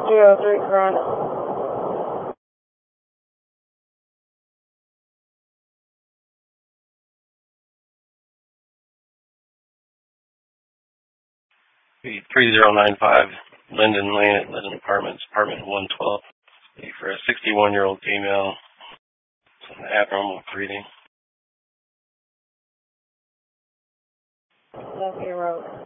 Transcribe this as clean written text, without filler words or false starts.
203 front. Be 3095 Linden Lane at Linden Apartments, apartment 112. Be for a 61-year-old female. It's an abnormal breathing. Lucky Road.